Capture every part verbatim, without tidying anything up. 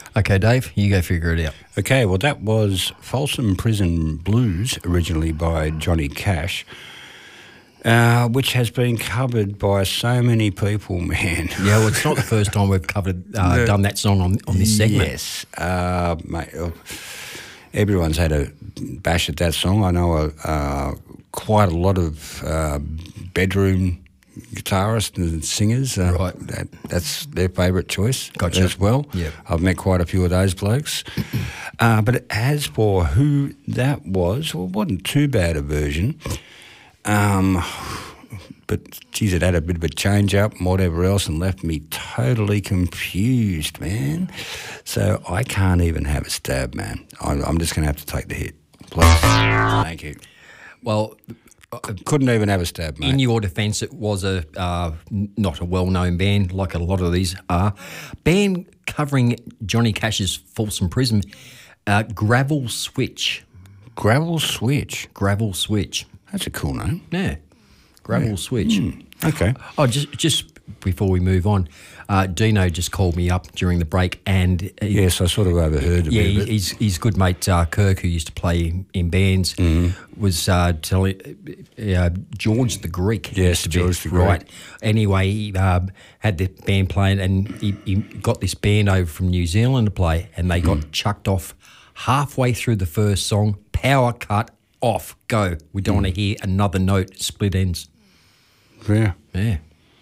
Okay, Dave, you go figure it out. Okay, well, that was Folsom Prison Blues, originally by Johnny Cash, uh, which has been covered by so many people, man. Yeah, well, it's not the first time we've covered, uh, No. done that song on, on this segment. Yes. Uh, mate, uh, everyone's had a bash at that song. I know uh, quite a lot of uh, bedroom guitarists and singers. Uh, Right. That, that's their favourite choice Gotcha. as well. Yep. I've met quite a few of those blokes. uh, but as for who that was, well, it wasn't too bad a version. Um, but, geez, it had a bit of a change-up and whatever else and left me totally confused, man. So I can't even have a stab, man. I'm, I'm just going to have to take the hit. Please. Thank you. Well, Couldn't even have a stab, mate. in your defence, it was a uh, n- not a well-known band like a lot of these are. Band covering Johnny Cash's Folsom Prison, uh, Gravel Switch. Gravel Switch. Gravel Switch. That's a cool name. Yeah, Gravel Switch. Mm, okay. Oh, just just before we move on, uh, Dino just called me up during the break, and he, Yes, I sort of overheard a yeah, bit of he- it. his his good mate uh, Kirk, who used to play in, in bands, Mm-hmm. was uh, telling uh, George the Greek. Yes, used to be, George the Greek. Right. Anyway, he um, had the band playing, and he, he got this band over from New Zealand to play, and they got Mm. chucked off halfway through the first song. Power cut off. Go. We don't Mm. want to hear another note. Split ends. Yeah. Yeah.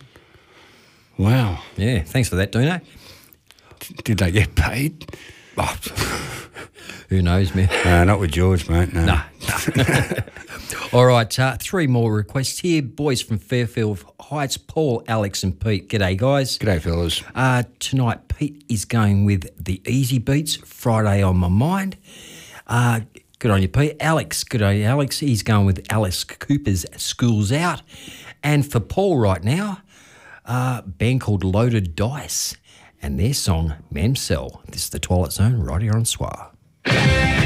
Wow. Yeah. Thanks for that, Dino. Did they get paid? Oh, who knows, man? No, not with George, mate. No. Nah. All right, uh, three more requests here. Boys from Fairfield Heights, Paul, Alex and Pete. G'day, guys. G'day, fellas. Uh, tonight, Pete is going with the Easy Beats, Friday on My Mind. Uh, good on you, Pete. Alex, good on you, Alex. He's going with Alice Cooper's School's Out. And for Paul right now, uh, a band called Loaded Dice and their song, Mamsell. This is the Twilight Zone right here on Soir.